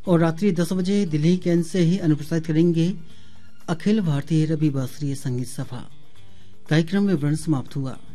और रात्रि 10 बजे दिल्ली केंद्र से ही अनुप्रसारित करेंगे अखिल भारतीय रविवासरीय संगीत सभा। कार्यक्रम में वर्ण समाप्त हुआ।